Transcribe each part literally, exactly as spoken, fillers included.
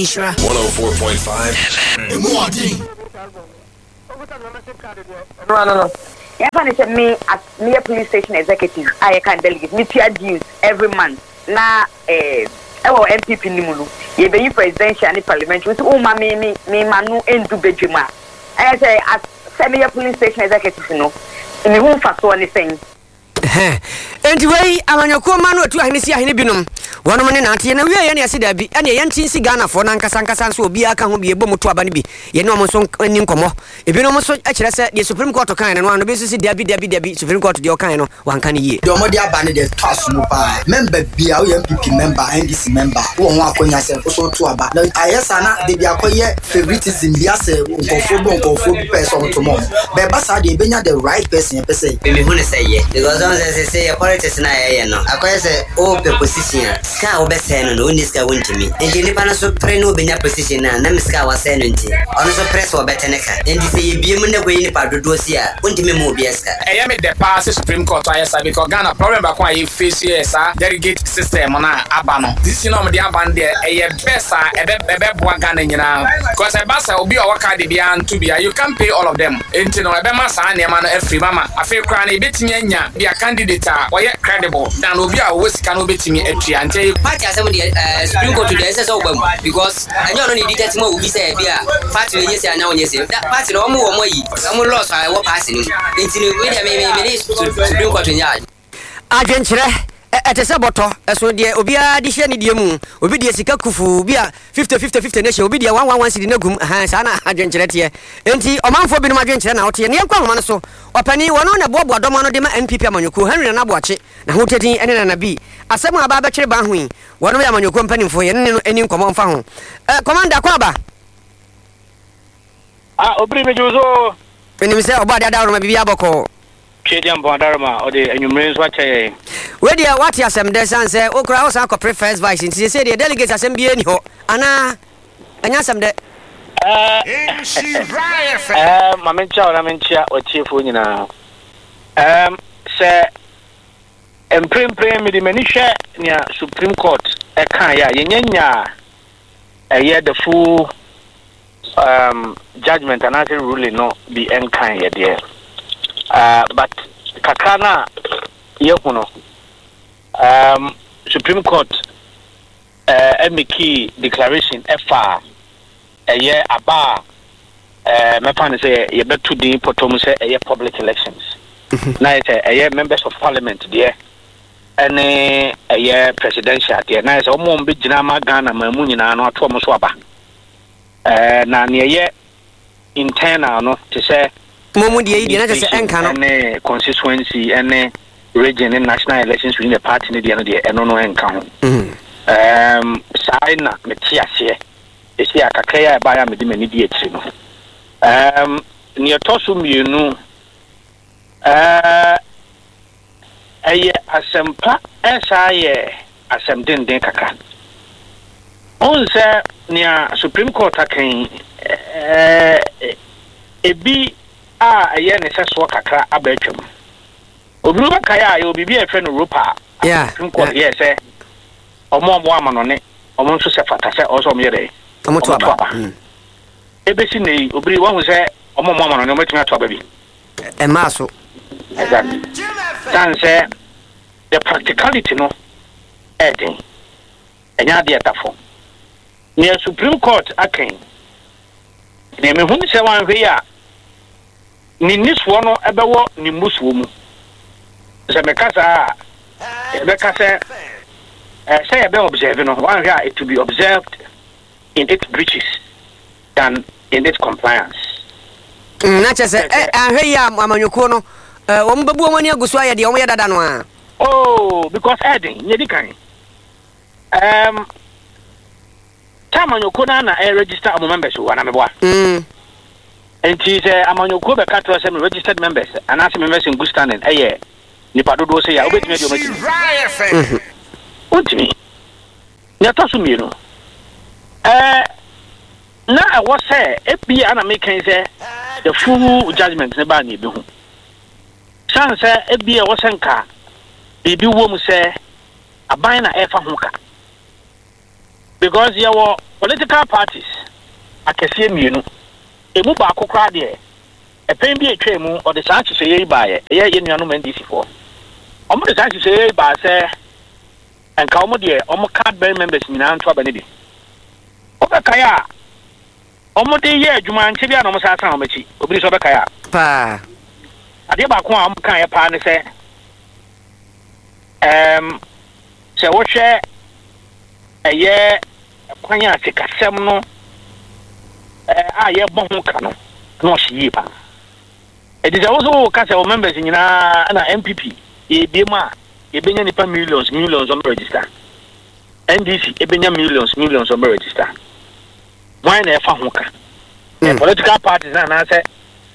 Ishra one oh four point five. No, no, no. Yeah, funny said me at near police station executive. I can delegate me tier dues every month. Na eh, our M P P nimulu. Ye be presidential and parliamentary. So, oh, my me me me manu endu bedjuma. I say at semi police station executive no. In the room for so anything. Enti wei amanyoko ma no atu ahenesi ahene binom wono ne nante na wie ye ne asida bi ene ye ntin si Ghana fo na nkasa nkasa nso obi aka ho bi ebo moto aba ne bi ye ne omo so ani nkomo ebinom so akire se the Supreme Court kan ne no no be so si dabi dabi dabi Supreme Court de o kan no wanka ne yie de omo de aba ne de tasu mo pa member bia o M P P member N D C member wo ho akonya se so to aba na ayesa na de bia koye favoritism bia se nkofo bo nkofo bi person to mo be ba sa de benya the right person e person me hu ne say ye because on say say politics na ye no akoye say o pe position ska o be say no no ni ska wontimi enti ni pa na so pre no benya position na na ska wa say no enti ono so press wo beteneka enti say ye biem na koyi ni pa dodo si a wontimi mo obi ska e ye me the pass Supreme Court ayesa because Ghana problem ba kwa ye face here sa delegate system na aba no this no me the aba de e ye best e be be boa Ghana nyina because e ba say obi o waka de bia ntu bia you can pay all of them enti no e be ma sa ne ma no afri mama afi kra na e betimi anya bia candidate a wo ye credible dan obi a wo sika no betimi atua nti party asem de Supreme Court de say so gbam because anyo no need dictate mo obi say bia party no nyese anya onyese that party no mo wo mo yi mo loss I wo pass ni nti no we de me me me Supreme Court nya adwenkyere ete se boto eso de obi a di hye ne die mu obi de sika kufu bi a fifty fifty fifty ne hye obi de one one one cedi na gum ha sa na adwenkyere te enti omanfo bi no adwenkyere na wote ne yankwa homa no so opani wono na boabo adomo no de ma M P P amanyoko Henry na boache na ho teti ene na na bi asem aba ba kyere ba hu wono ya amanyoko mpanimfo ye ne no eni nkomo mfa ho eh commander kwa ba ah obri mejuzo enim se oba da da ro ma bibia boko Chediam Bondarma or the Enumerans watch a where dear what ya some desan say okra was uncle first vice and say the delegates assembly any ho ana anya some de uh Mamencha or Mamencha or Chief Unina um say and prim prim with the Manisha near Supreme Court a kaya yenya a year the full um judgment and actually ruling no be enkind there. Uh, but kakana yekuno um Supreme Court uh emiki declaration efa eye aba uh me pan say ye betu di potom say eye public elections na say eye members of parliament there ene eye presidential there na say omo be gina ma Ghana ma mu nyina no ato omo so aba uh na ne eye internal no to say Momu de yi na se enka no ne constituency ene region and national elections within the party ne de no de eno no enka ho um sai na metiase e sia kakaya ba ya medi mani di echi no um ne toso mienu eh aye asempa esa ye asem den den kaka on se ne Supreme Court akan eh ebi ah aye ne seso kakra abetwem obru bakaya aye obibi e fe no ropa yeah nko ye se omo omo amano ne omo nso se fata se oso omo yere omo to aba ebesi nei obri wa hu se omo omo amano ne ometumi ato aba bi e maso exactly dan se the practicality no eden enya de atafo ne Supreme Court akan ne me hu se wan hwe ya ni niswo no ebewo ni musuo mu se mekasa mekasa eh say ebe observe no one here it to be observed in its breaches than in its compliance na che se eh ahwe ya amanyoko no eh wo mbebu omani agusu aye de wo ye dada no a oh because adding ye dikan um tamanyoko na na e register am members wo na meboa mm and she say amanyoko be katro say registered members and as members in good standing eh nipa dodo say ya obetime de omati utimi ya tosu mienu eh na I was say ebi ana make say the full judgment ne ba na ebi hu san say ebi e was nka ebi wo mu say aban na efa ho ka because there were political parties akɛseɛ mmienu emu baako koraa deɛ ɛpɛn bi atwa mu ɔde saa hyehyɛ yi baayɛ ɛyɛ yɛ nuanom N D C foɔ ɔmo de saa hyehyɛ yi baa sɛ nka ɔmo deɛ ɔmo card bearing members nyinaa nto aba ne bi ɔbɛkae a ɔmo de yɛ adwuma nkyɛ bi a na ɔmo saa san ɔmo akyi obi nso ɔbɛkae a paa adeɛ baako a ɔmo kaeɛ paa ne sɛ ɛɛm sɛ wohwɛ ɛyɛ kwan a sikasɛm no a yɛbɔ ho ka no na ɔhye yie paa ɛti sɛ wo so woka sɛ wo members nyinaa na M P P yɛbie mu a yɛbɛnya nipa millions millions ɔmo register N D C yɛbɛnya millions millions ɔmo register wɔn na ɛfa ho ka political parties na anaasɛ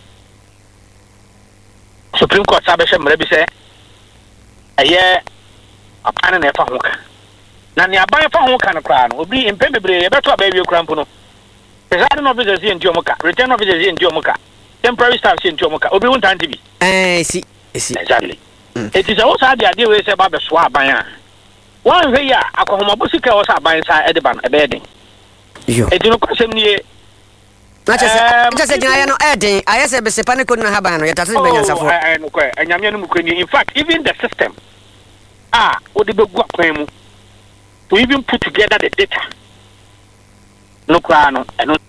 Supreme Court sa bɛhyɛ mmara bi sɛ ɛyɛ apan na ɛfa ho ka na ne aban fa ho ka no koraa no obi mpɛ bebree yɛbɛto aba wie koraa mpo no presiding officers yɛ nti ɔmo ka return officers yɛ nti ɔmo ka temporary staff yɛ nti ɔmo ka obi ho ntante bi eh si si exactly it is also the idea we say ba be so aban a wan hwe ya akohomabo sika wo sa aban sa e de ba no e be den yo e di no kwasem nie na chese chese gina ya no e den ayese be sepa ne ko na haban no yetase be nyansafo eh no kwa anyame no mukoni in fact even the system ah wo de begu akwan mu to even put together the data no kwa no eno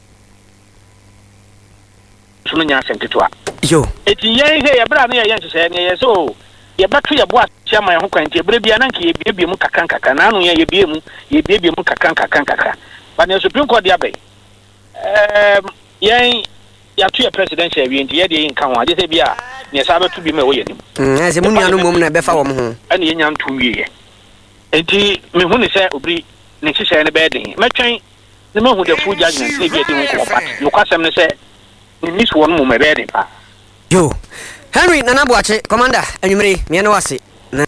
sunu nya sentetwa yo eti yen he ye bra no ye yen hye ne ye so ye beto ye bo atia man ho kwanti bra bia na nka ye biebie mu kakan kakan na no ye ye bie mu ye biebie mu kakan kakan kakan ba ne Supreme Court dia bai em yen ya to ye presidential wi nti ye de yin kan ho ade se bia ne sa beto bi me wo ye nim mm ase mu nuanu mom na be fa wo ho ane ye nya nto wi ye enti me hu ne se obri ne hye ne be den metwen ne me hu the full judgment ne bi de hu ko pat no kwasem ne se ni so won mo me be den pa yo Henry Nana Boache commander anwumre me no wase na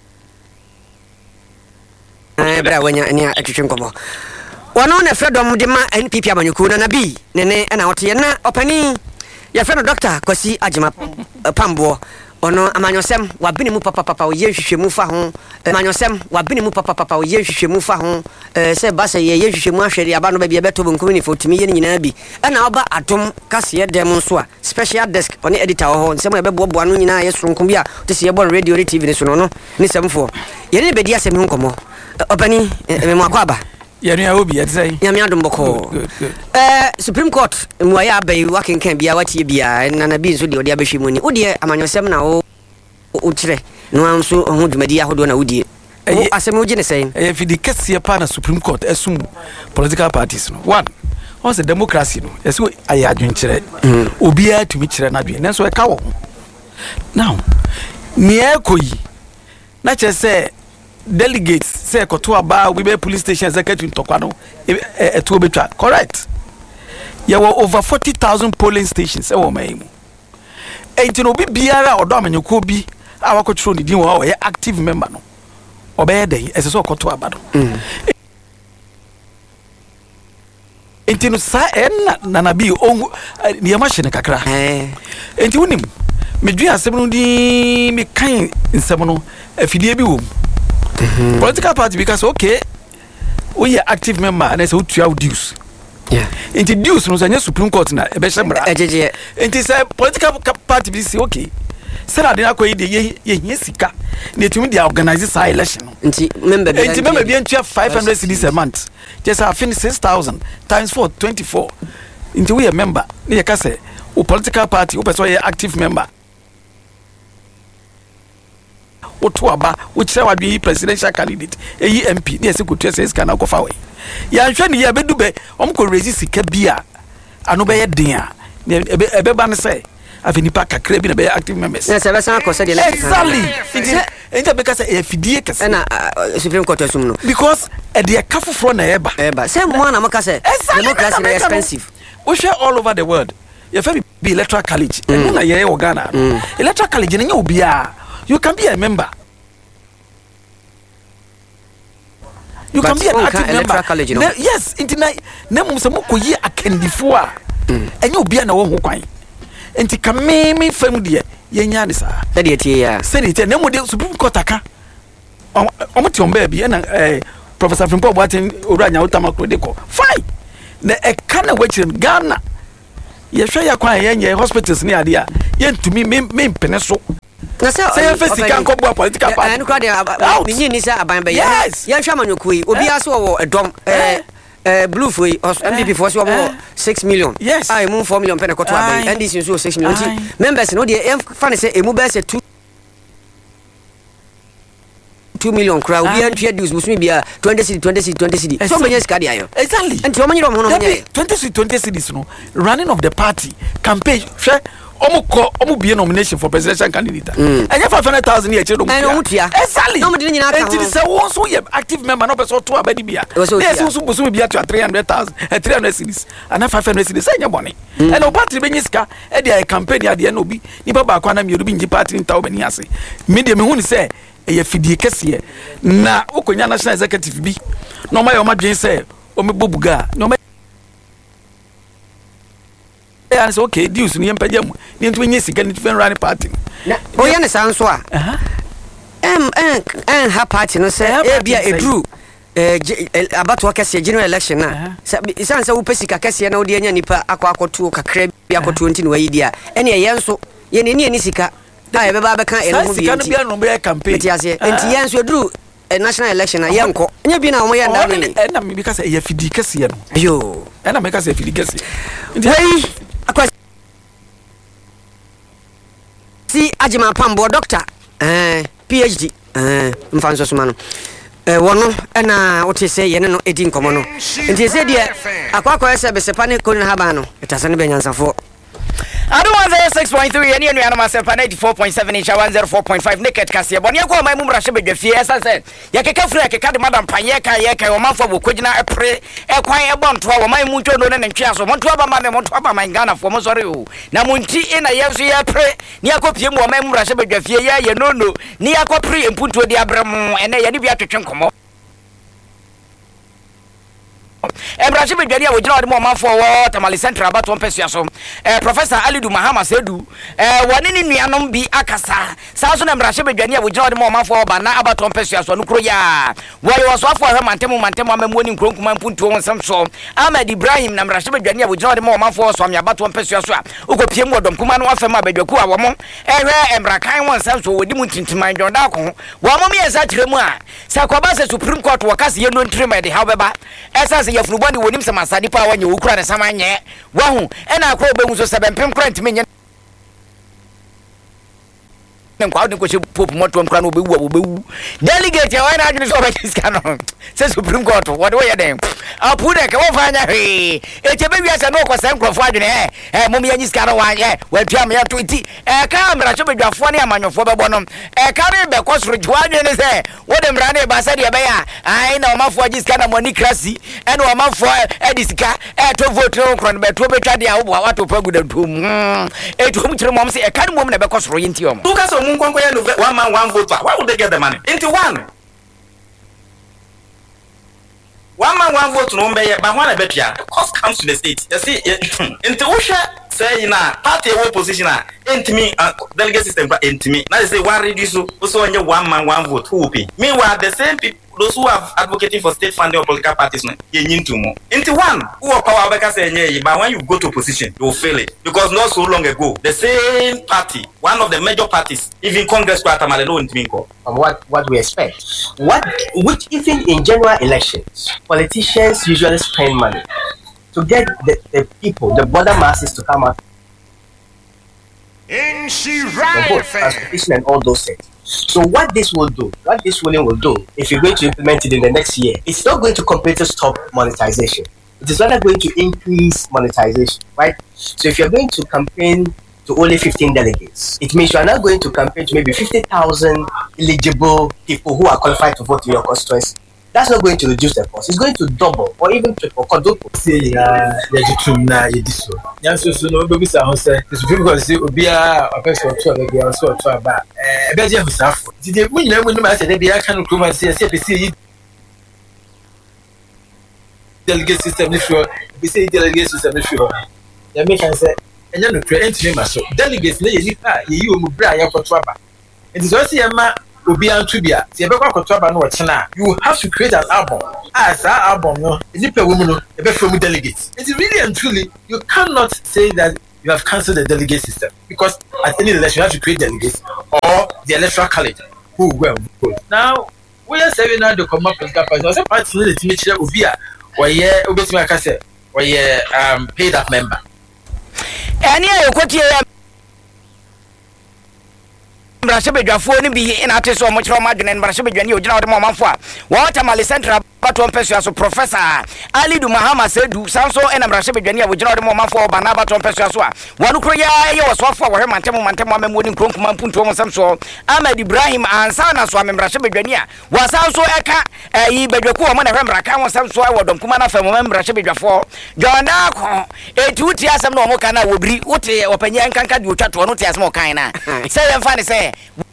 eh bra wanya ni atwetwe nkomo wono na fredom de ma N P P amanyuku na na bi ne ne na wote na opani ya fred doctor Kwasi Agema Pambo ono amanyosem wabini mu papa papa ye hwehwemu fa ho amanyosem wabini mu papa papa ye hwehwemu fa ho eh se ba se ye hwehwemu ahwere aba no ba bi beto bonkum ni fotimi ye nyina bi na oba adom kase dem nso a special desk oni editor ho nsem e bebobo anu nyina ye sonko bi a te se ye bon radio T V ni so no no ni semfo ye ne bedi asem nkomo opani me mo akwaba ye nua obi ye tsai nyame adom boko eh Supreme Court mu aya abai wakenkan bia watie bia na na bi nso de odi abehwemu ni odi amanyosem na wo o kire no anso ho dwumadi ahodo na wodie o asem ogi ne sen eh fidi kese pa na Supreme Court esum political parties no one on se democracy no eso aye adwenkire obi a tumi kire na dwen nenso e ka wo now me ekoyi na che se delegates say koto aba we be police station secretary ntokwa no eto betwa correct there were over forty thousand polling stations e wo mai mu enti no bi biara odo amanyeko bi a wakotro ni din wo ye active member no obeye den ese so koto aba no enti no sa en na na bi on ne machine kakra eh enti wonim medua asem no di me kan nsem no afidie bi wo Mm-hmm. Political party because okay we are active member and say utua dues yeah into dues no say Supreme Court na e be shemra ejeje into say political party be say okay say na dey akoyi dey ye hia sika na etumi dey organize say election nti member bi nti member bi entua five hundred cedis a month just have finish six thousand times four twenty-four into we a member na ye ka say o political party o person ye active member oto aba wo kire wadwe presidential candidate eyi M P ne esekutu ese sika na kofa we ya hwe ne ya bedube omko raise sika bia ano be ye den a ebe ba ne say afeni pa kakra bi na be active members na se be san akose de exactly enti be ka say e fidie kase na Supreme Court asum no because e de kafofro na eba eba say mo na maka say democracy is expensive we share all over the world you fit be electoral college e na ye e Ghana electoral college ne nya obia you can be a member. You but can be an active member. College, you know? ne, yes, intina ne mum se moko yi akandifo a enye obi na wo ho kwan. Enti ka me me fam de ye nya ne sa. Se de tie ya. Se de tie ne mo de Supreme Court aka. Omo ti on ba bi na eh Professor Frimpo Boateng Oranya Utamakro de ko fine na e kana wachire Ghana ye hwe ya kwan ye hospitals ni ade a ye ntumi me me mpene so na say say face kan ko bo political party and crowd ni nyi ni say aban be ye ye hwe amanyoko yi obi aso wo edom eh eh blue for M P P for so wo six million yes ai mu four million pene ko to aban N D C so six million members no de e fa ne say emu be say two two million crowd we introduce musumi bia twenty cedi twenty cedi twenty cedi so many sika dia yo exactly enti o manyiro mo no nye twenty cedi twenty cedis no running of the party campaign hwe omo ko omo bie nomination for presidential candidate enye five hundred thousand ye chiro mo tia exactly no mo di nyina ka enti se won so ye active member no person to abadi bia yes so musumi bia to three hundred thousand three hundred cedis and five hundred cedis enye bone and o party be nyisika e dey campaign ade na obi ni baba akwa na mi obi nji party ntawo bani ase media me hu ni say eye fidie kese na okonya national executive bi no ma ye o ma dwen say o me bobuga no ma ya say okay deals ni empagya mu ni ntu nyi sika ni fen run party na o ye ne san so a em em em ha party no say e bia edru eh abato kese general election na san say wo pesika kese na wo de anya nipa akwa akoto kakra bi akoto nti no wayi dia ene ye nso ye ne ne ni sika ai beba beka eno mu bi sika no bia no be campaign enti enti yen so edru national election na yenko nya bi na wo ye nda ni na me bi ka say ye fidi kese no yo na me ka say fidi kese enti hey akwa si ajima pambo doctor eh PhD eh mfanso suma no eh wono na wote say ye ne no edi nkomo no enti say de akwa akwa ese besepa ne ko na haba no etase ne benyansafo I don't want to six point three, and you know, myself, ninety-four point seven inch, one oh four point five naked Cassia. But you go, my mum, Russia, with your fears, I said, Yaka Frek, a Madam Payeka, Yaka, or Mafo, Kujina, a pray, a quiet bond to our my Munto, and Chas, one to our mamma, one to our my Ghana for Mosorio. Namunti in a year, pray, Niako Pim, or my mum, Russia, with your fear, you know, no, Niako pre and put to the Abram, and they had to chunk. Embrace be dwani a wogina ode mo manfo wo Tamale Central about one person so eh Professor Alidu Mahama Sedu eh woni ni nuanom bi akasa sa so na embrace be dwani a wogina ode mo manfo ba na about one person so no kro ya wo yo so afo ahwe mantemu mantemu amamu ni nkronkuma mpuntu won sam so Ahmed Ibrahim na embrace be dwani a wogina ode mo manfo so am about one person so a ukopiem wodom kuma no afem abadwaku a wo mo ehwe embrakan won sam so wodi mu tintiman dwonda ko wo mo me esa tiremu a sa kwa ba se Supreme Court wakase ye no ntrema de hawbeba esa se yafurubani wonim se masadi pa wanye wukura ne samanye wahu ena akro behu so seven pem kra ntime nye nkwa de ko che pop moto nkra no bewu obewu delegate ya na adwene so ba kiska no se Supreme Court what do you dem apu de ke wo fanya he e che be wiase no ko se nkrofo adwene eh eh mom ya nyiska no wanye watua me ya to ti eh ka mra cho bedwafo ne amanyofo bebo no eh ka re be ko soro jwa adwene se wo de mra ne ba se de be ya ai na omafo agiska na money krasi e na omafo edisika eh to vote no kro no be to betwa de a wo wato paguda tom eh to mu kire mom se e ka mom na be ko soro yinti om one man, one vote. Why would they get the money? Into one. One man, one vote. No, but one I bet you. The cost comes to the state. You see, into Usha say na party opposition. Into me, delegate system. Into me. Now they say one reduce. Also, on your one man, one vote. Who will pay? Meanwhile, the same people. Those who are advocating for state funding or political parties, you need to more. Into one, who are power backers say, but when you go to opposition, you will fail it. Because not so long ago, the same party, one of the major parties, even Congress, what what we expect. What which even in general elections, politicians usually spend money to get the, the people, the border masses to come out. In transportation and all those things. So what this will do, what this ruling will do, if you're going to implement it in the next year, it's not going to completely stop monetization. It is rather going to increase monetization, right? So if you're going to campaign to only fifteen delegates, it means you are not going to campaign to maybe fifty thousand eligible people who are qualified to vote in your constituency. That's not going to reduce the cost. It's going to double or even triple, quadruple. Say, uh, na yediso. Yanso so no baby sa say the Supreme Court say obia opese oto be bia so oto aba. Eh be je husafo. Dide mu nyina mu ni ma say de bia kan kroma say say be say delegate system ni sure. Be say delegate system ni sure. Ya make can say enya no pre entime ma so. Delegates na ye nipa ye yi o mu bra ya kwoto aba. It is also ma obi anto bia se be kwa kwato aba no ochena you have to create an album as that album no nipa wo mu no e be from delegates. It's really and truly you cannot say that you have cancelled the delegate system because at any election you have to create delegates or the electoral college who will vote. Now we are saying now the common political party also party need to make sure obi a or yeah obetimi aka say or yeah um paid up member. Any ekoti Mbrashe bedwafo ni bi ina ate so mo kire mo adwene mbrashe bedwane ogina ode mo manfo a wo tamale central bato mpesua so professor Alidu Mahama Sedu sanso ina mbrashe bedwane a ogina ode mo manfo ba na bato mpesua so a wonu kro ya ye wasofo a wo he mantemu mantemu amemu ni nkronkuma mpunto mo samso Ahmed Ibrahim ansa na so mbrashe bedwane a wasanso eka yi bedwaku wo mo na hwemra kan wo samso a wodom kuma na famu mbrashe bedwafo jonda ko etuti asem na wo kana wobri wote opanya nkanka di otwato no te asem o kan na se yemfa ne se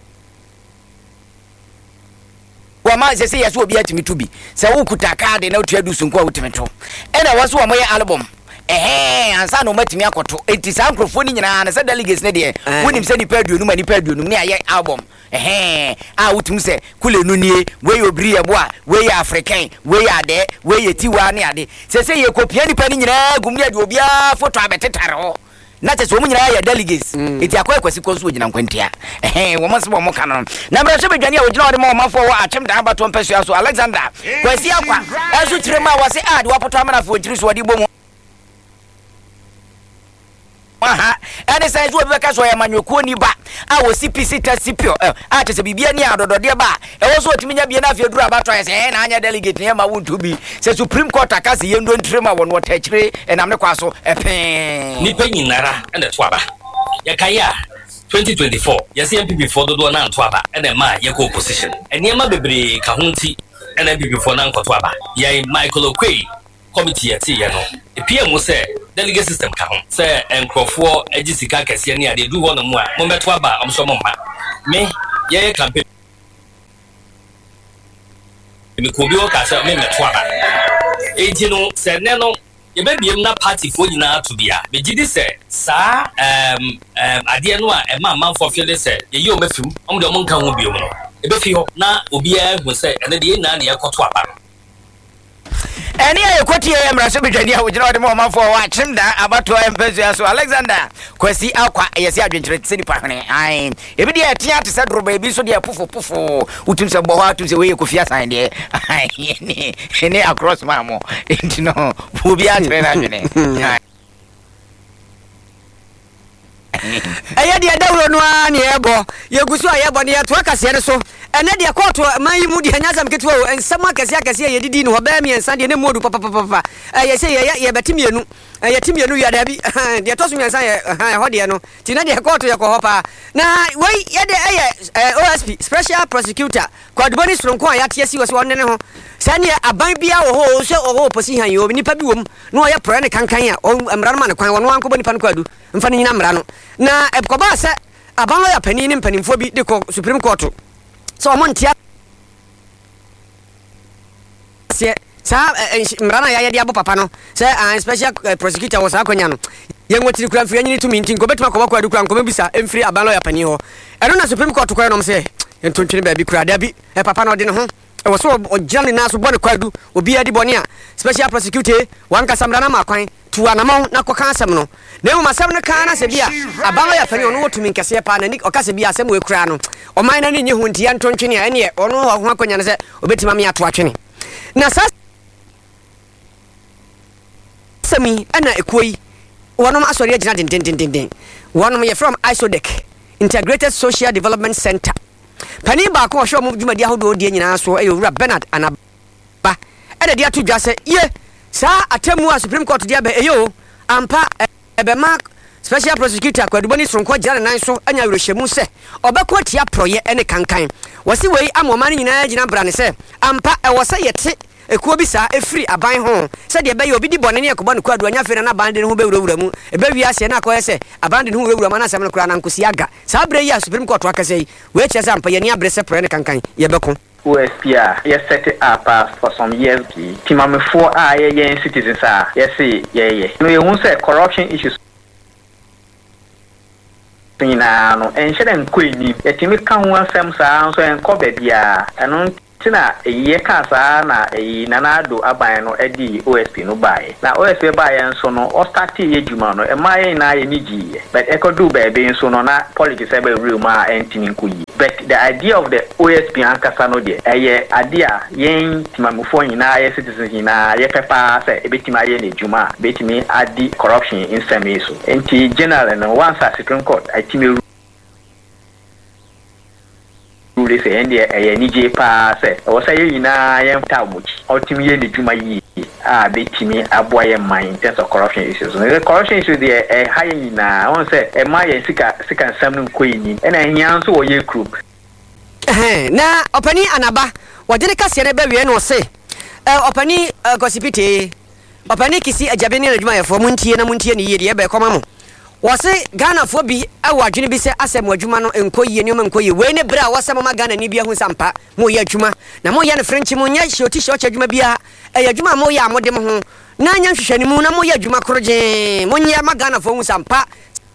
wama se se yeso obi atimi tubi se wo kuta card na otua du sunko a wotimi to ena waso wo moye album eh ansa no matimi akoto enti sa microphone nyina na se delegates ne de wonim se ni paduonu ma ni paduonu ne aye album eh a wotum se kule nu nie we obri ebo a we african we ade we tiwa ne ade se se ye kopia ni pa ni nyina gum ne de obi a photo abetetare ho na te so mu nyina ya delegates eti akoy kwasi konso ogina nkwantia eh wo maso mo kana na mbrashe bedwane a ogina ode mo mafo wo atem da bato mpesua so Alexander kwasi akwa azu tirema wase ad wapoto amana fo ntiri so odi bomu aha ene sai zo beka so ya manwekuo ni ba a wo C P C ta C P O a te se bibia ni adodode ba e wo so otiminya bia na afia duru abato ya se eh na anya delegate ne ma wonto bi se Supreme Court akase yendo ntrema wo no tachire enam ne kwaso epe ni pa nyinara ene to aba ya kaya twenty twenty-four ya C M P P for do na to aba ene ma ya ko opposition ene ma bebre ka hunti ene M P P for na nkoto aba ya Michael Okwei committee ya ti ya no e P M say delegate system ka ho say enkrofo agisika kase ne ade du ho no mu a mo beto aba am so mo ma me ye campaign me ko bi o ka say me meto aba enti no say ne no ye be biem na party fo nyina to bia me gidi say sa um um ade no a e ma manfo feel say ye ye o mafim om de mo nka ho biem no e be fi ho na obi a hu say ene de na na ye koto aba eni ayekoti ye mrashe bedwane a ogina ode mo manfo wa chimda abato empesua so Alexander kwasi akwa yesi adwenkyere tse ni pahene ai ebi de atia te se droba ebi so de pufo pufo utum se bo ha tum se we kofia san de ai ni ni across mamo enti no obi a tere na dwene aya de dawro no ani ebo yegusu ayebo ne yeto akase ne so ene de koto man mu de anyasam ketewa o ensam akase akase ye didi no ba mi ensan de ne modu papa papa ye se ye ye betimienu ye timienu ya da bi de to so mi ensan ye ho de no ti na de koto ye ko hopa na we ye de eh O S P special prosecutor Kwadboni Sonko a yate asi wo se wonne ne ho sane aban bia wo ho se o ho posi han yo nipa bi wom no ye pro ne kankan a mra no ma ne kwan wo no anko boni pa no kwadu mfa ne nyina mra no na ebkoba se aban lo ya pani ne mpanimfo bi de ko Supreme Court so mo ntia se sa mra na ya ye de abo papa no se special prosecutor wo sa akonya no ye ngotiri kura mfiri nyini tumi ntin ko betuma ko kwadu kura ko bisa emfiri aban lo ya pani ho eno na Supreme Court ko no se entontwene ba bi kura da bi e papa no de ne ho e wo so ogyane na so bone kwadu obi adi bone a special prosecutor wan ka samra na makwan tu anamon na ko kan asem no na mu masem no kan na se bia abalo ya fani ono wotumi nkese pa na ni o ka se bia asem we kura no o man na ni nyi hu ntia ntontwene a ene ono ho akonya ne se obetima me ato atwene na sa semi ana ekoi wonom asori agina den den den den wonom ye from Isodec Integrated Social Development Center pani ba ko hwe mo dwumadi ahodo die nyina so e owura Bernard Anaba e de atu dwa se ye sa atemu a Supreme Court dia be eyo ampa ebe mark special prosecutor Kwadboni Sonko jara nan so anya werehemu se obekọ tia proye ene kankan wasi wei amoma ne nyina agina bra ne se ampa e wo se yete ekuo bi sa efiri aban ho se de be ye obi di bone ne yakoba ne kwadu anya fe na bande ne ho be wurawura mu e be wi ase na akoye se abande ne ho wurawura ma na asem ne kura na nkosi aga sa bre ya Supreme Court akase yi we che ampa ye ne abre se pro ne kankan ye beko O S P a ye set it up uh, for some years ki timamefo a ye ye citizens a ye say ye ye no ye hu say corruption issues nyinaa no ɛnhyɛ dɛ nkɔ anim yɛtumi ka ho asɛm saa nso ɛnkɔ baabi a ɛno tina ye ka saa na e nanado aban no edi O S P no bae na O S P bae nso no o start ye dwuma no e maye na ye ni gi but e ko do baby nso no na politics e be real ma entimi nkoyi but the idea of the O S P ankasa no de eye idea yen timamufo nyina ye citizens nyina ye pepa say e betima ye na dwuma betimi adi corruption in some so enti general no once a Supreme Court I timi rule say and e ni je pa say o say yina yem ta much ultimate ye ni dwuma yi ah betimi aboa ye man in terms of corruption issues the corruption issue there e high yina won say e ma ye sika sika nsam no nko yini e na hia nso wo ye group eh na opani anaba wode ne kase ne be wie no say eh opani gosipite opani kisi ajabe ne adwuma ye fo muntie na muntie ne ye de e be koma mo wose Ghana fo bi awa adwene bi se asem adwuma no enkoyie ne ma enkoyie we ne bra wose mama Ghana ni bia hu sampa mo ye adwuma na mo ye ne French mo nya shoti shoti adwuma bia e adwuma mo ye amode mo ho na nya nhwehwani mu na mo ye adwuma kroje mo nya ma Ghana fo hu sampa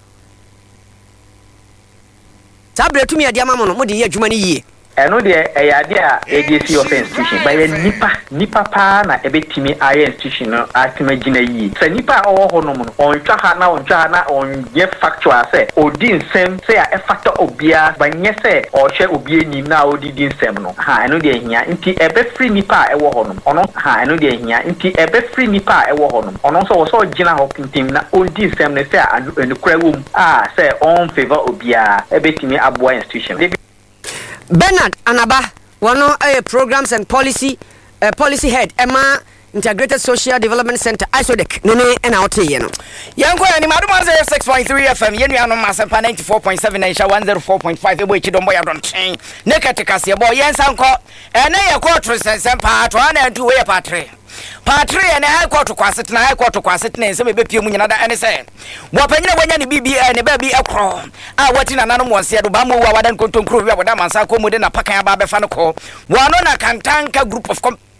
sabre tumi ade ama mo no mo de ye adwuma ni yie eno de e ya de a agency of institution by nipa nipa pa na ebetimi aye institution no atima gina yi se nipa owo ho no mo ontwa ha na ontwa ha na onye factual say odi nsem say a factor obia banye say o hwe obia nim na odi di nsem no ha eno de hia nti ebe free nipa e wo ho no ono ha eno de hia nti ebe free nipa e wo ho no ono so wo so gina ho pintim na odi nsem no say enukura wom ah say on favor obia ebetimi aboa institution Bernard Anaba, one of uh, programs and policy uh, policy head, Emma Integrated Social Development Center, I S O D E C, Nene and out here. Young Queen, Madam six point three F M, Yeniano Masampa ninety-four point seven, Asia one oh four point five, which you don't boy, I don't change. Nekatikasi, boy, Yens Uncle, and a quarter and part one and two way patre. Patre and a quarter quasit, and a quarter quasit, and some baby another and say, what when you B B and a baby a crow. I what in another one said, Bamu, I don't go to improve your Damasako, Mudena Paka Baba Fanaco. One on a cantanka group of com.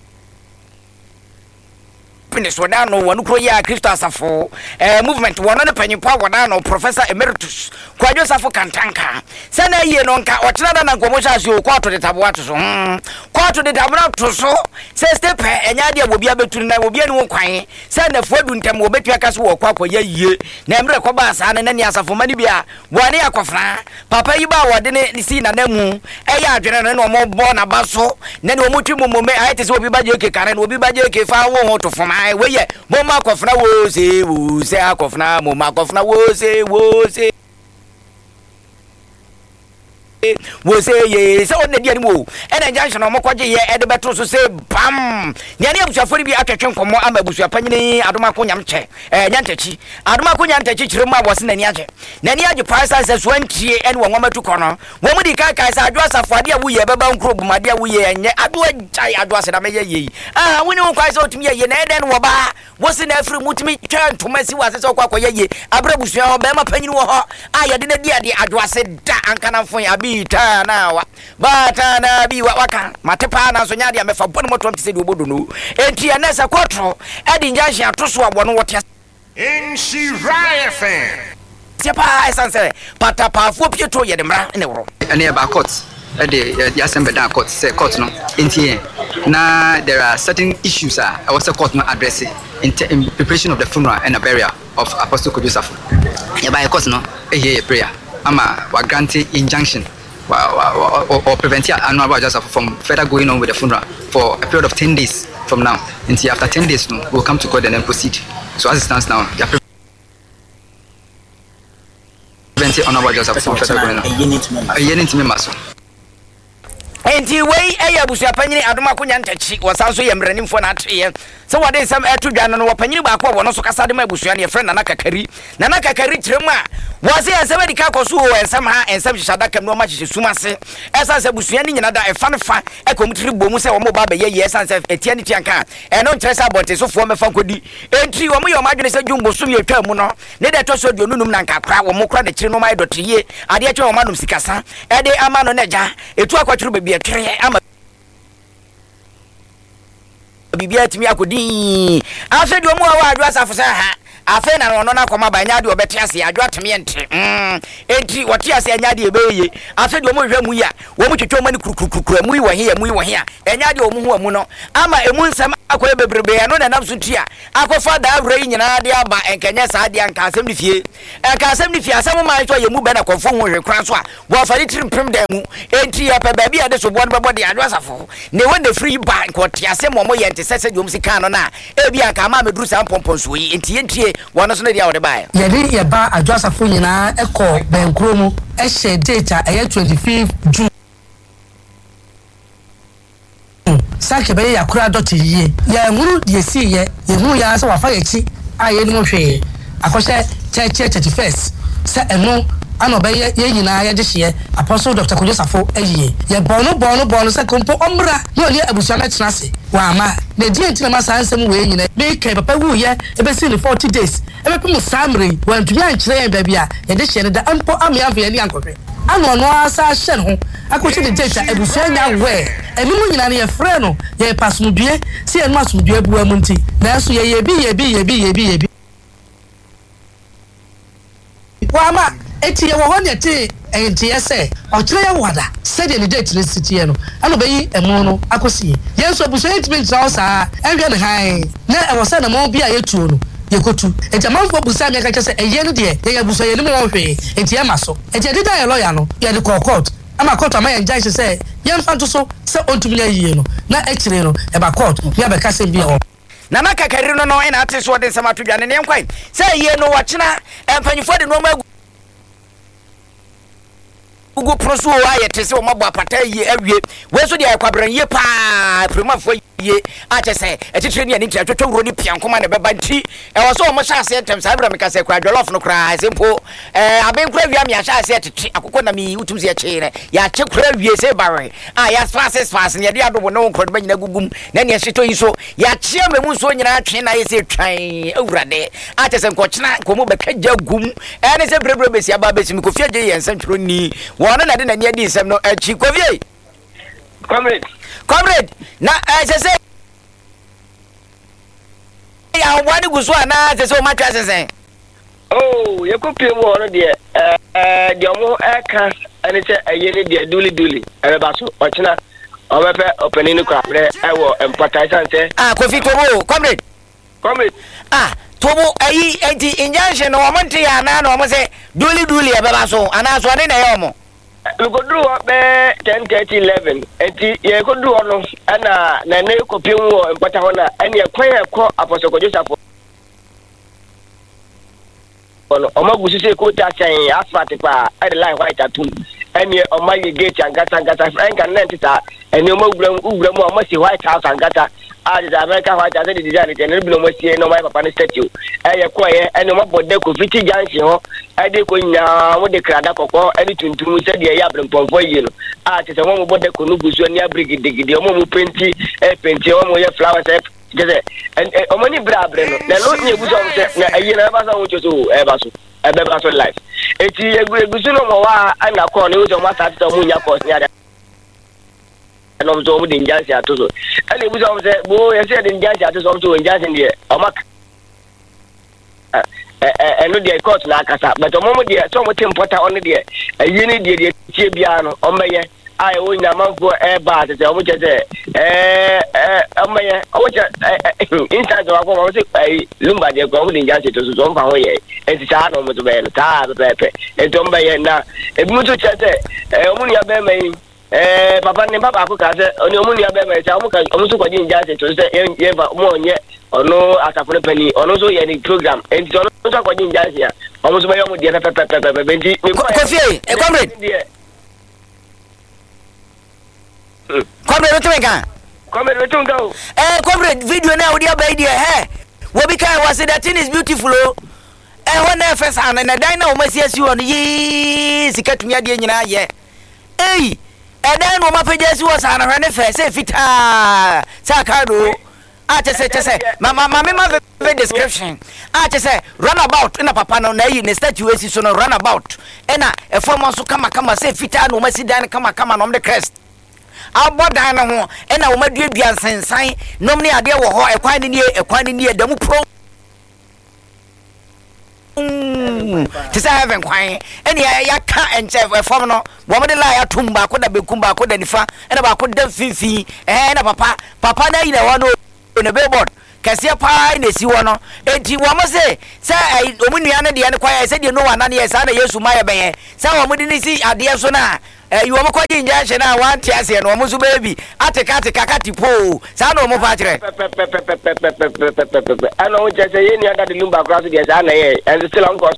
Wadano, one Kroya, Christosafo, a movement, one on a penny power, Wadano, Professor Emeritus, Quadrosafo Cantanka, Sana Yenonka, or Tana Gomosha, you quarter the Tabuato, quarter the Tabuato, says the pair, and Yadia will be able to know will be no quine, send a Fordun Tem will bet your cast walk up for ye, Namra Cobas, and then Yasa for Manibia, one year cofra, Papa Iba, didn't see Nanu, a yard general no more born a basso, then Mutumu, I just will be by your Karen, will be by your Kefar, to form. Way ye moma kofna wo se wo se akofna moma kofna wo se wo se wo se ye se on de mo e na junction o mokwaje ye e de beto so se bam nya ne abusuafo bi atwetwe nkomo ama abusuapa nyine adoma ko nyamche eh nyantachi adoma ko nyantachi kire ma wose nani age nani age price se so antie ene wo nwamatu kono wo mu di kai kai sa adwo asafo ade a wo ye beba nkro bumade a wo ye enye adwo jai adwo ase da me ye ye ah woni won kwai se otumi ye na e den wo ba wo se na afri mutumi twa ntoma si wase se kwa kwa ye ye abrabusua ho be ma panyini wo ho ah ye de na di ade adwo ase da ankana fon abi ta na wa bata na bi wa waka matepa na so nyaade amefa bonu moto mpise de obodo no enti enesa kwotro edi njanhye atoso abono wote in Shirai F M sepa esanse pata pafo pieto ye de mra ne woro ene ba court e de the assembly down court say court no enti na there are certain issues ah I was a court no address in, in preparation of the funeral and a burial of Apostle Kudusafo ye ba court no e hear prayer ama wa grant injunction or, or prevent annual just from further going on with the funeral for a period of ten days from now. Until after ten days, we'll come to court and then proceed. So as it stands now, they are preventing annual just from further going on. A year into me, enti wei eya busu apanyini adoma ko nyantachi wasanso ye mranim fo na atwe so wade nsam etu dwan no wapanyini ba ko wono so kasa de ma busu ne friend na kakari na na kakari kiremu a wase ensam di ka koso o ensam ha ensam hihada kam no ma hihye sumase esa se busu ne nyina da efa ne fa e komtiri bomu se wo mo ba be ye ye esa se etia ne tianka e no ntresa bote so fo mefa kodi enti wo mo ye o madwene se dwumbo sum ye twa mu no ne de to so de onunum na nka kra wo mo kra de kire no ma dote ye ade twa wo manum sikasa e de ama no neja etu akwatru bebi ama bibia timi akodi afedu mu awa adu asafo sa ha afe na no na koma ba nya de obete ase adwo ateme ente mm enti wote ase anya de ebeye afe de omo hwe mu ya wo mu twetwe mani kurukuru mu yi wo he mu yi wo he a enya de omo hu amu no ama emu nsam akoye bebrebe ya no na nam so tua akofa da awre nyina de aba enkenye sa de anka asem ni fie enka asem ni fie asem ma so ye mu be na konfo hu hwe kran so a wo afari trimpem da mu enti ya pe ba bia de so bo no bebo de adwo asafo ne wo na free bank ko te asem mo ye ente sese de omsi kan no na e bia ka ma meduru sa pompon so yi enti entie wo no so na dia wo de ba ye de ye ba adwo asafo nyina ekọ benkro mu e share data e twenty-fifth June sake be ya kura dot ye ya nguru ye si ye ye hu ya so wa fa ye chi aye ni mo hwe akose cheche thirty-first se eno ano be ye nyina ye de hye Apostle Doctor Kojosafo ayiye ye bono bono bono se kompo omra no le abusua na tenase wa ama na die ntina ma san sem we nyina be kai papa wu ye e be si forty days e be pemu samre wan tu ya nkyere ye bia ye de hye da ampo amia fa ye ni ankofre ano no asa hye no akochi de data abusua nya we eni mu nyina ye frɛ no ye pasumdue si enu asumdue buwa mu nti na so ye ye bi ye bi ye bi ye bi ye bi wa ama eti ye wo ho ne ti enti ese o kire ye wada se de ne date ne sitie no ano beyi emu no akosi ye so abuso entiment na o sa enhwe ne han na e wo se na mo bi a ye tuo no ye kotu enti amanfo busa me ka kese eye no de ye abuso ye ne mo hwe enti e maso enti de da ye lawyer no ye de court ama court ama ye judge se ye mfa to so se ontumi ya yie no na e kire no e ba court ya be ka se bi o na na kakari no no ina ate so de sama to dwane ne nkwan se ye no wachina empanyifo de no ma ugu proso wa ye tese o mabo apata ye awie we so de akwabran ye pa premafo ye ache se etitire ne ani twetwe wuro ni piankoma ne beba nti e wo so o mo sha ase entem sa bra me ka se kwa jollof no kra sempo eh aben kra wi am ya sha ase etiti akoko na mi utum se kire ya che kra wie se bare ah ya fast fast ne de adobo no nkro de nyina gugum na ne hyeto yi so ya che memu so nyina twen na ye se twan awurade ache se nkochena komo be ka jagum e ne se brebre be si aba be si mi kofia je ye nsantro ni wona na de na ne di nsem no achi kofie comrade comrade na eh se ya wani gusu ana se so matwa sesen oh ye ko pie mo no de eh de mo eka ani se aye ne de duli duli e ba so o kina o be pe openi ni kwa bre e wo empathize say ah Kofi Tobo comrade comrade ah Tobo ayi enti injunction no mo nte ya na no mo se duli duli e ba so ana so ne na ye mo we go do be ten thirty eleven enti ye go do no ana na ne ko pie mo empathize ho na ani e kwan e ko Apostle Kojosafo ono omagusi se ko ta chen asphalt pa e line white atum eni omaye gate angata angata frank and nentita eni omagura ugura mu amasi white house angata a the America white house the design the ne bilo mo sie no my papa ne statue e ye ko ye eni omabode ko fiti jansi ho e de ko nya mo de krada kokko eni tuntum se de ya brempomfo yi no a te se mo mo bode ko no gusu ni abrigidegide o mo mo penti e penti o mo ye flowers e jese en omani brabre no na lo nye gusu o se na ayi na ba sa wo choso e ba so e be ba so life eti egusu no mo wa ana ko ne wo so ma sa ta mo nya ko ni ada no so mo de njansi atoso ana egusu o se bo ye se de njansi atoso so njansi de o ma eh eh no de court na akasa but o mo de so mo tempota on de ayi ni de de tie bia no o meye ai wo nya manfo e ba te o mo je se eh eh o meye o mo je inside wa ko mo se ai lumba de ko mo de njansi to so mfa ho ye enti sa no mo to be no ta be pe enti o meye na e bi mo to che se eh o mo nya be mai eh papa ne papa ko ka se oni o mo nya be mai sa o mo ka o mo so ko de njansi to se ye ba mo nye ono asafune pani ono so ye ni program enti ono so ko de njansi ya o mo so be yo mo de pe pe pe pe enti Kofi e comrade comrade to menka comrade to go eh comrade video na we dey buy there eh we be kai was that thing is beautiful oh eh when na first and na dan na o masiasi on yi sikatumi ade nyina ye eh eh dan no mapagasi was ana hwe ne fe se fita sa kado ah chese chese mama mama ma ve description ah chese run about na papa no na yi ne statue esi so no run about eh na e form so kama kama se fita no masi dan kama kama no the crest abodan na ho e na wo madua bia nsensan nom ne ade wo ho ekwan ne ne ekwan ne ne damu pro mu te sɛ heaven kwan ɛne yɛaka ɛnkyɛ fam no wɔmde la yɛatom baako da bɛkum baako da nifa ɛna baako da mfimfini ɛɛ na papa papa no ayina hɔ no ne billboard kɛseɛ paa na ɛsi hɔ no enti wɔm se sɛ ɔmu nnua no deɛ no kwaeɛ sɛdeɛ no wana no yɛ saa na yesu ma yɛbɛyɛ sɛ wɔmde ne si adeɛ so no a ɛyi wɔm kɔgye nyɛ hyɛ no a wante aseɛ no wɔm so baabi ateka ateka kate poo saa na ɔmo pa kyerɛ ɛna wo kyerɛ sɛ yɛnni ada de lumba koraa so deɛ saa na yɛ ɛnso still ɔnkɔ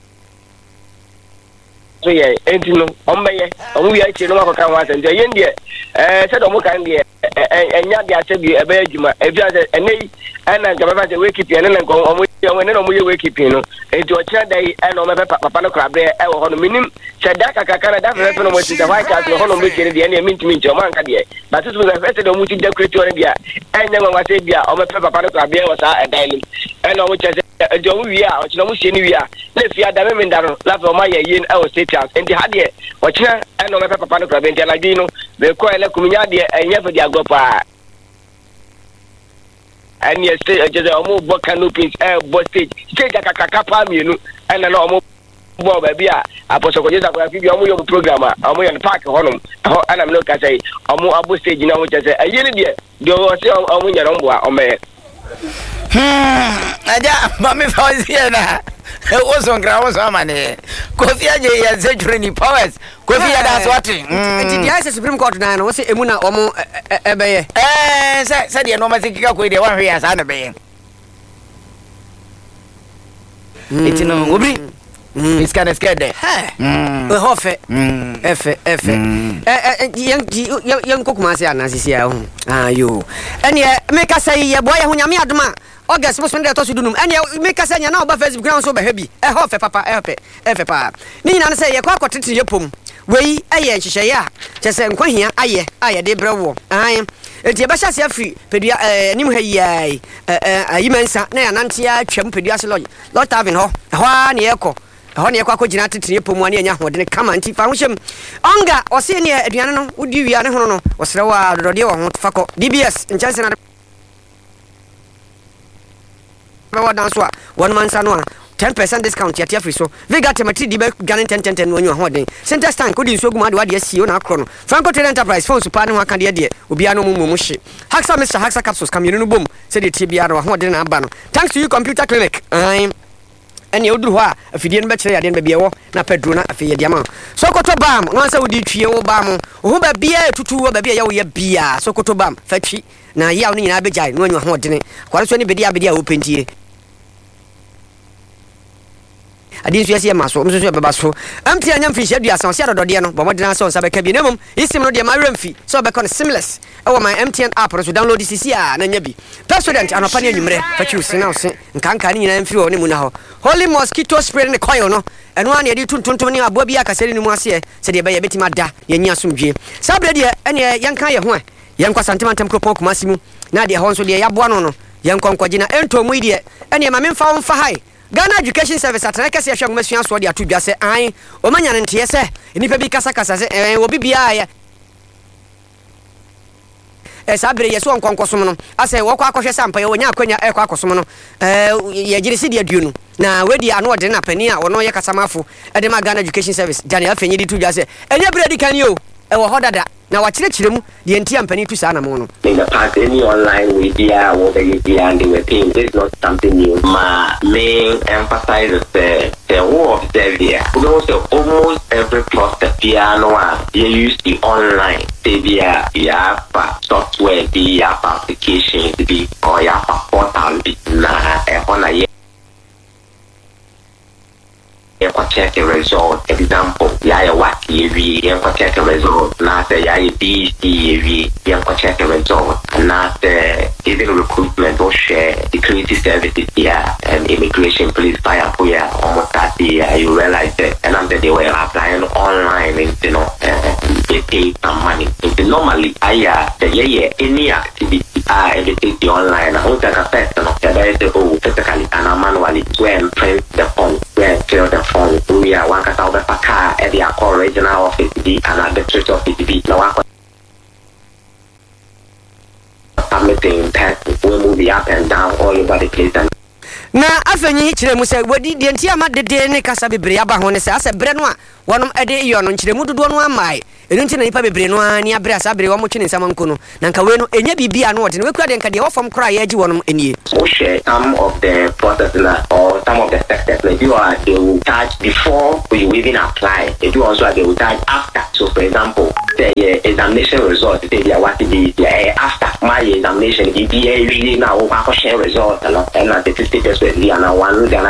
so yɛ enti no ɔmbɛyɛ ɔmo wie akyire no makɔka ho asɛm nti ɛyɛn deɛ sɛdeɛ ɔmo kan deɛ ɛnya deɛ asɛ bi ɛbɛyɛ adwuma ɛfia sɛ ɛnɛ yi ɛna nka bɛfa sɛ wakeeping ɛne na nka ɔmo yɛ ɛne na ɔmo yɛ wakeeping no enti ɔkyerɛ da yi ɛna ɔmɛpɛ papa no koraberɛ ɛwɔ hɔ no menim sɛ da kakaka na da fɛfɛfɛ no ɔmɔti sɛ white house no hɔ no ɔmɛtie no deɛ ɛne ɛmentumi nkyɛ ɔmo anka deɛ but so sɛ fɛ sɛ deɛ ɔmo ti decorate hɔ no deɛ ɛnyɛ nwanwasɛ bi a ɔmɛpɛ papa no koraberɛ wɔ saa ɛdan no ɛna ɔmo kyerɛ sɛ ɛdi ɔmo wie a ɔkyerɛ ɔmo sie no wie a na efi ada mɛmɛ nda no lafa ɔmo ayɛ yie ɛwɔ state house enti ha deɛ ɔkyerɛ ɛna ɔmɛpɛ papa no koraberɛ nti anadwo yi no bɛkɔ ɛlɛ kumunya deɛ ɛnyɛ fɛ de agɔ paa ɛne stage ɛkyɛ sɛ ɔmo bɔ canopies ɛbɔ stage stage akakaka paa mmienu ɛna na ɔmo bɔ baabi a apɔsɔkɔgye sakorafi bi ɔmo yɛ ɔmo program a ɔmo yɛ no park hɔnom ɛhɔ ɛna mene ka sɛ ɔmo abɔ stage na ɔmo kyɛ sɛ ɛyɛ no deɛ deɛ ɔwɔ sɛ ɔmo nyɛ no mboa ɔmɛyɛ agya mame fa ɔsiɛ na wo so nkra wo so ama ne kofi agye yɛ sɛ dwere ni powers kofi yɛ da so ate nti deɛ sɛ supreme court na no wo sɛ emu na ɔmo ɛbɛyɛ ɛɛ sɛ sɛ deɛ no ma sikika kɔ deɛ wanhwɛ yɛ saa na bɛyɛ eti no obri iska na scared there eh ho fe efe efe eh yen yen kokuma se anasisi a ho ayo ene me ka say ye boy ho nyame adoma August mo sunday to so dunum ene me ka say nya na oba Facebook ground so ba ha bi eh ho fe papa eh fe efe pa ni nyina no say ye kwa akotete ye pom wei aye nhyehyeye a che se nkwahia aye aye de brewo an enti e ba hya se afri pedua eh nim ha yi ai eh ayimansa na ya nante ya twam pedua se lodge lot having ho ho a na ye ko ho ne yakwa kogina tetene pomu ane anya hode ne kama nti fa ho hyem onga ose ne aduane no wodi wia ne hono no osere wa dodode wo ho fakọ D B S nchance na wa danso a one man sa no a ten percent discount ya free so vega temati di be gane ten ten ten no anyu hode center stand kodi nso guma de wade asio na akro no Franco Trade Enterprise phone super ne ho aka de de obi ano mumu mu hye Haxa Mister Haxa capsules kamyenu no bom se de tie bia no hode na aba no thanks to you computer clinic ai ene oduru ho a afidie no be kire yade no be ewo na pedro na afi yade ama Sokoto bam no ansa wodi twie wo bam ho ba bia tutu wo ba bia ye wo ye bia Sokoto bam fatwi na yaw no nyina begyae no anyu ho de ne kware so ne bedi abedi a wo pentie adi nso yesi maso mso so beba so amti anya mfi hye duasa so adodode no bomo dena so nsa beka bi nemum isim no de ma remfi so beka no seamless e wo my M T N app so download C C a na nya bi president anopa ne anwumre fachi usina use nkanka ne nyina mfi wo ne mu na ho holy mosquito spray ne coil no eno an ye di tuntuntum ne abo bi akasere ne mu ase se de be ye betima da ye nya asomdwe sabre de ene yenkan ye ho a yenkwa santimantem kropon kumasi mu na de ho nso de yaboa no no yenkonkwaji na ento mu de ene ma memfa wo mfa hai Ghana Education Service atana kase ahwa ngomasua so de atodwa se an o manya ne nte se enipa bi kasa kasa se eh obi bia ya eh sabre yeso onkonkosom no ase wo kwa akohwe sampa ye wonya akwanya e kwa akosom no eh ye gire se de aduonu na wedi ano ode na pani a wono ye kasamafo e de ma Ghana Education Service jane afenye di tudwa se enya bredi kan yo e wo hodada na wakyerɛkyerɛ mu de ntia mpani tu saa na mo no in the past any online media or the media and they were paying this is not something new my main emphasize is the the war of the area also almost every cluster piano you use the online they are yeah software the application the or yeah portal na e ona ye you can check the result. Example, yeah, what you can check the result. Not the yeah, B C V. You can check the result. Not the even recruitment or share security services. Yeah, and immigration, police, fire, yeah, almost that. Yeah, you realize that, and after they were applying online, and you know, uh, they pay some money. So normally, I yeah, the yeah, yeah, any activity, ah, uh, everything the online. I want to affect, you know, there is the whole physically and manually go and print the phone, go and fill the phone. We are one case over a car at the Accra regional office B and at the church office B. Now I submitting tests, we move up and down all over the place. And na afenyi kyerɛ mu sɛ wadi deɛ nti ama dede ne kasa bebree aba ho ne sɛ asɛ berɛ no a wɔnom ɛde yɔ no nkyerɛ mu dodoɔ no amae ɛno nti na nipa bebree no ani abrɛ asa bebree wɔn twene nsɛm nko no na nka wei no ɛnya biribi a no wɔde no wekura deɛ nka deɛ wɔfam koraa yɛagye wɔnom anie share some of the processes or some of the sectors like you are they will charge before you even apply they do also they will charge after so for example the uh, examination result they are what the uh, after my examination it be usually now I share result and and the status with the and one then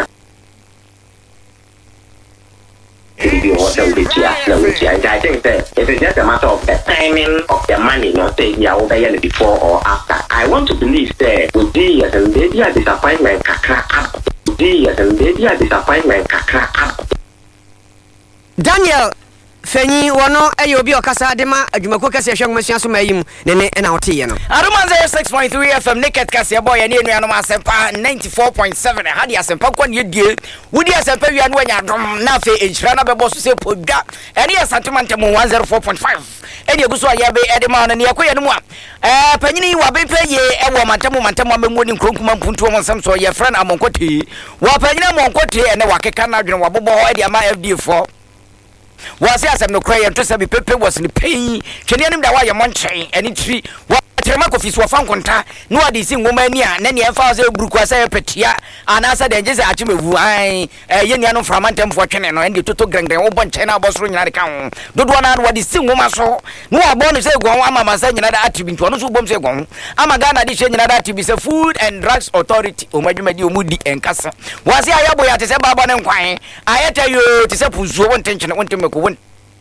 I think that it's just a matter of the timing of the money, not saying yeah, over here before or after. I want to believe that would be as a lady a disappointment, kakra would be as a lady a disappointment, kakra. Daniel Fenyi wono ayo bi okasa de ma adwumako kase hwe ngomasua so mayim ne ne na wote ye no Aroma zero six point three F M Naked kase boy ne enuanom asempa ninety-four point seven ha de asempa kwa ne die wudi asempa wi anu anya dom na fe enhira na bebo so se podwa ene ye santimante mo one oh four point five ene eguso aye be ede ma no ne yakoye no mu a eh panyini wa be peye e wo mantamo mantamo amemu ni nkronkuma mpuntu mo nsam so ye friend amonkote wa panyina amonkote ene wakeka na adwene wabobo ho ede ama F D four wasi asem no cry to say pepe was ni pain twene anim da wa ye monchen ani tri wa trema kofi so fa nkonta no ade si ngoma ani a na ne emfa so eburuku asa petia anasa de ngeze achimevu ai ye nia no framantem fo twene no ende toto grengren wo bonchen na bosoro nyina de ka ho dodo na wade si ngoma so no abo no say gon ama masa nyina da atibintu no so bom say gon ama Ghana de hye nyina da atibi say Food and Drugs Authority o madwumadi o mudi enkasa wasi ayabo ya te say baba ne nkwan ayeta yo te say puzuo won tenchene won temeko won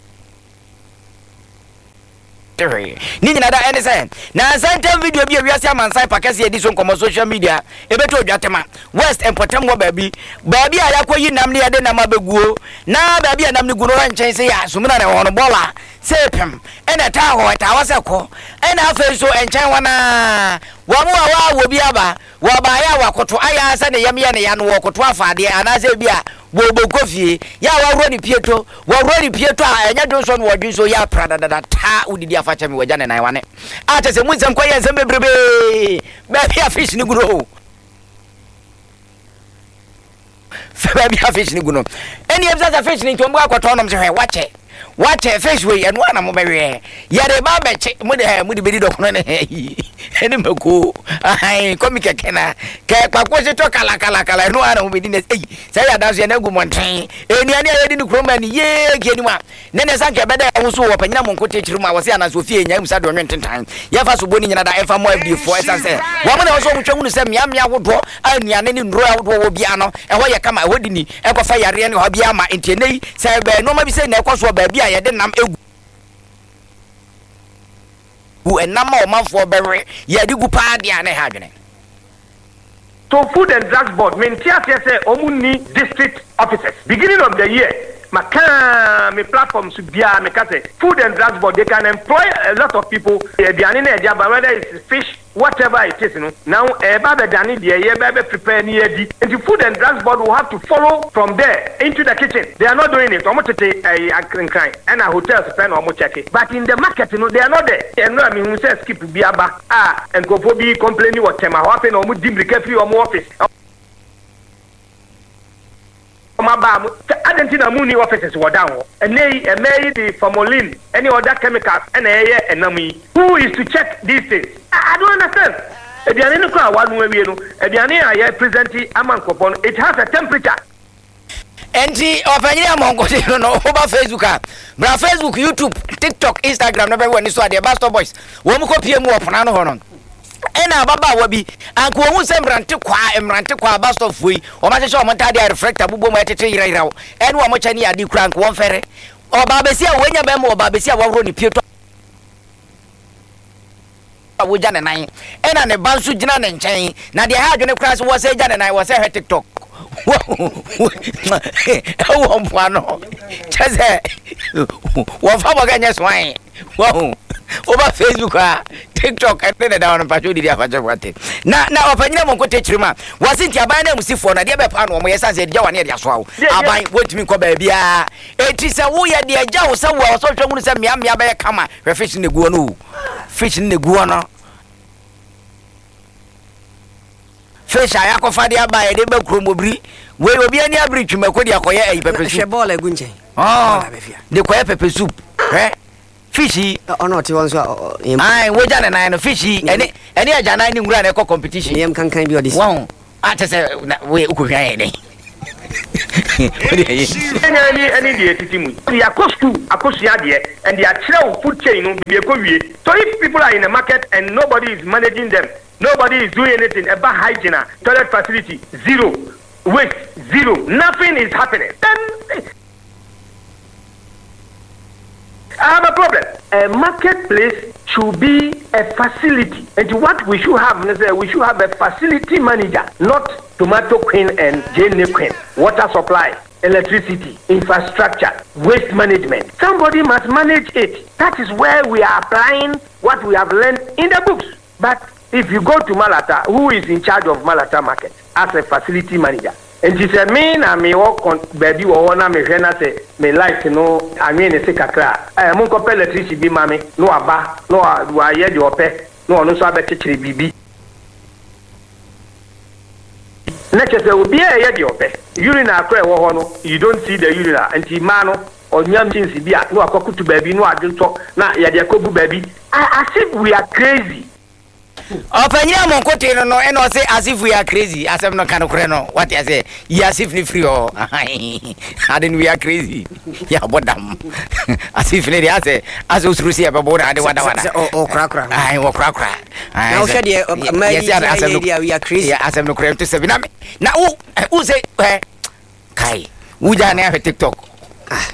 ni nyina da ene say na santa video bi awiase amansan pakase edi so nkomo social media ebeto odwatema West Empotem wo baabi baabi a yakoyi nam ne yade nam abeguo na baabi a nam ne guno ranchen say ya sumina ne hono bola sepem ene ta ho ta wase ko ene afa so enchen wana wamu awa wo bi aba wo ba ya wakoto aya asa ne yam ya ne ya no wakoto afade anase bi a bobo kofie ya wawro ni pieto wawro ni pieto a enya do so no wodwi so ya prada dada ta udidi afacha mi waja ne nan wane ata se munsem kwa ye nsem bebrebe ba bia fish ni guro ba bia fish ni guro eni ebza fish ni to mbo akoto no mse wache wache fish we enu ana mo bewe yare ba beche mo de mo de bedi dokono ne eni mako ai komi kekena ke kwakwo se to kala kala kala enu ana mo bedi ne ei sai ya danso na gu monten eni ani ayedi ni kroma ni ye ke ni ma ne ne sanke beda ho so wo panyina monkote chiruma wo se ana so fie nya musa do nwententan ya fa so boni nyina da efa mo F D four esanse wo mo na so mutwa hunu se mia mia hodo anuane ni ndro hodo wo bia no e ho ye kama e hodi ni e ko fa yare ne ho bia ma entenei sai be no ma bi se na e ko so ba bia ye de nam egu u enama o manfo bewe ye de gu pa dia na ha dwene so Food and Drugs Board mentia say omuni district officers beginning of the year maka me platform so bia me ka say Food and Drugs Board they can employ a lot of people e biane na dia ba whether it's fish whatever it is no now e ba be dane dia ye be prepare ni edi and the Food and Drugs Board will have to follow from there into the kitchen they are not doing it omo tete eh ankran and a hotels pen omo check it but in the market no they are not there and no I mean who say skip bia ba ah and go for be complaining what tema happen omo dimrika free omo office Mabam, Argentina Muni offices were down, and they made the formalin, any other chemicals, and a enemy. Who is to check these things? I don't understand. If you are in the car, one way, you know, if you are presenting a man coupon, it has a temperature. Enti opanyia mongo no no over Facebook bra Facebook YouTube TikTok Instagram no be woni so ade Bastard Boys wo mu kopie mu opona no hono ena baba wa bi anko hu se mrante kwa mrante kwa Bastard foi o ma cheche o monta de reflector bubo ma tete yira yira ene wo mo chani ade kura anko won fere oba besia wonya be mo oba besia wo ni pieto wo jane nan ena ne bansu gina ne nchen na de ha adwene kura so wo se jane nan wo se he TikTok oh mpuano cheze wo fa boga nya swan wo over Facebook ah TikTok ene da won pacho di afa jabwate na na opanyina monko techirima wasinti aban na musifo na de be pa no mo yesa se de wane de aso awo aban wotumi ko ba bia eti se wo ye de agya wo se wo so twemu se mia mia be kama fish ne guo no fish ne guo no fish a yakofa de aba ye de be kromobri we obi ani abri twumako de akoye ayi pepper soup hwe ball egu nchen oh de koye pepper soup eh fishy ono ti won so ai wo jana na no fishy ene ene ajana ni ngura na eko competition yem kankan bi odis wow atese we ukofia ye ne any any the titimu they are cost to akosia de and they are throw food chain no be ekowie. So if people are in the market and nobody is managing them, nobody is doing anything about hygiene, toilet facility zero, waste zero, nothing is happening, then I have a problem. A marketplace should be a facility, and what we should have is we should have a facility manager, not tomato queen and Jane queen. Water supply, electricity, infrastructure, waste management. Somebody must manage it. That is where we are applying what we have learned in the books. But if you go to Malata, who is in charge of Malata market as a facility manager? And she said, me na me walk on baby or na me hena say me like no I mean say kakra. Eh mon ko electricity bi mami no aba no wa ye de ope no no so abetechire bibi. Next say obi e ye de ope. Urine akra e wo ho no you don't see the urine anti ma no onyam chinsi bi a no akokutu baby no adwonto na ye de akobu baby. As if we are crazy. Opanya mon kote no no eno say as if we are crazy as if no kan kure no what I say yes if ni free oh adin we are crazy ya bodam as if ni dey say as usrusi e bebo na de wada wada o kra kra ai wo kra kra na o shade my we are crazy as if no kure to seven na u u say kai uja na TikTok ah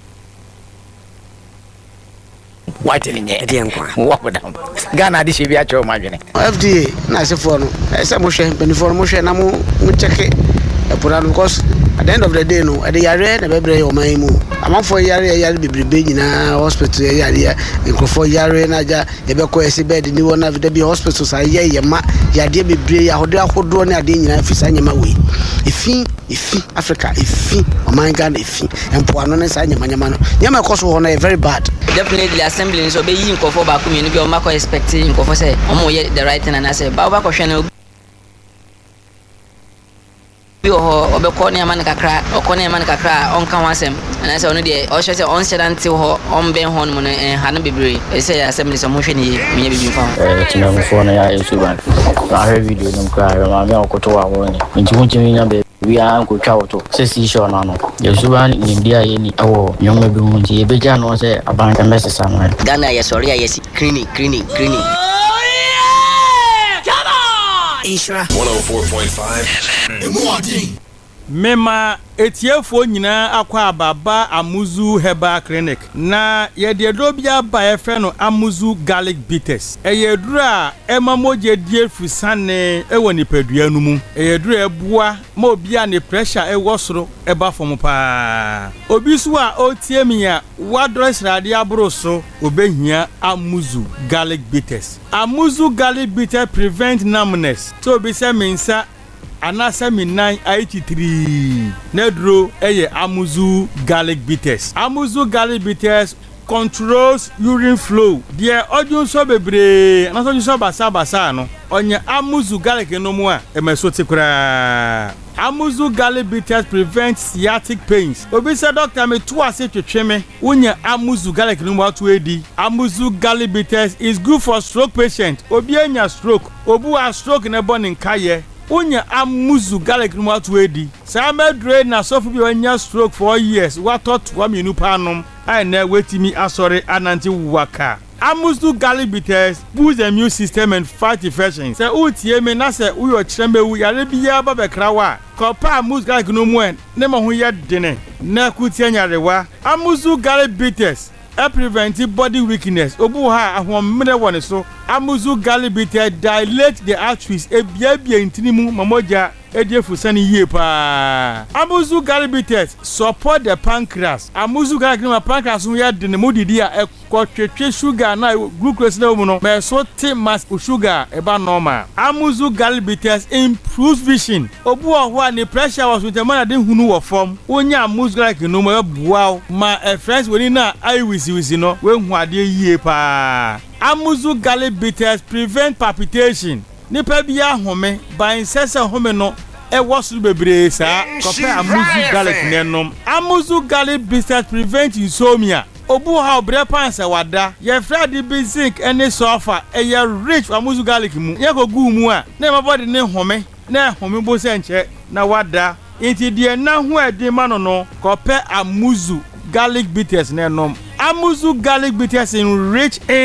what in there what madam Ghana di shebia cho madwene F D A na se for no e se mo hwe benifo no mo hwe na mo mo check e pura because at the end of the day no e dey yare na bebre e o man mu amanfo yare yare bebrebe nyina hospital yare ekrofo yare na ja e be ko ese bed ni wona vida bi hospital sa ye ye ma yade bebre ya hodo ahodo na ade nyina fisa nyama we ifi ifi Africa ifi o man Ghana ifi empo ano ne sa nyama nyama no nyama ko so ho na very bad. Definitely assembly so be yin kofo ba ku mi no be o ma ko expecting kofo say omo ye the right thing and I say ba ba ko hwe na bi ho obekọ ne amane kakra okọ ne amane kakra onka wansem and I say onu de o hwe say on sedante ho on ben ho no eh ha no bebre e say assembly so mo hwe ne me ye bibi fa eh tina mo fo na ya yusuban na ha video no kra ma me okoto wa woni nti mo jimi nya be we are go twa to say si show na no yusuban ni dia ye ni awo nyoma bi mu nti e beja no say aban ka message sama Ghana ye sorry ye si cleaning cleaning cleaning Isra one oh four point five Mema etiefo nyina akwa ababa Amuzu Herbal Clinic na ye de dobia ba ye fe no Amuzu Garlic Bitters eyedura emamoje die fusane ewo nipadua nu mu eyedura ebua ma obia ne pressure ewo soro eba fom pa obi so a otiemia wadress rade abroso obehia Amuzu Garlic Bitters Amuzu Garlic Bitters prevent numbness so be say mensa anasa minan eighty-three nedro eye Amuzu Garlic Bitters Amuzu Garlic Bitters controls urine flow dia odun so bebre anasa odun so basa basa no onye Amuzu Garlic no mu a emeso tikura Amuzu Garlic Bitters prevent sciatic pains obi say doctor me to ase twetwe me unya Amuzu Garlic no mu atu edi Amuzu Garlic Bitters is good for stroke patient obi anya stroke obu a stroke na born nkaye unya Amuzu Garlic no atu edi sama dre na sofu bi wanya stroke for years what thought wa minu panom ai na wetimi asore ananti waka Amuzu Garlic Bitters boost the immune system and fight infections say utie me na say uyo chremewu yare biya ba bekrawa kopa Amuzu Garlic no mu en ne ma ho ye dene na kutie nyarewa Amuzu Garlic Bitters e prevent body weakness obu ha ahomre woni so Amuzu Garlic Bitters dilate the arteries e bia bia intinimu mamoja ediefusani yie pa Amuzu Garlic Bitters support the pancreas Amuzu Garlic no pancreas no ya de ne modidi a ekotwetwe sugar na glucose na mu no me so te mass sugar e ba normal Amuzu Garlic Bitters improves vision obu ho a ne pressure was with the man de hunu wo form onya Amuzu Garlic no mo bua ma e friends woni na ai wisi wisi no we hu ade yie pa Amuzu Garlic Bitters prevent palpitation nipa bi ahome ban sese home no e wosu bebre saa kope amuzu garlic nenom amuzu garlic bitters prevent insomnia obu ha obre pan se wada ye frade bi zinc ene sulfur e ye rich amuzu garlic mu ye ko gu mu a na ma body ne home na home bo se nche na wada inti die na ho edi ma no no kope amuzu garlic bitters nenom amuzu garlic bitters in rich in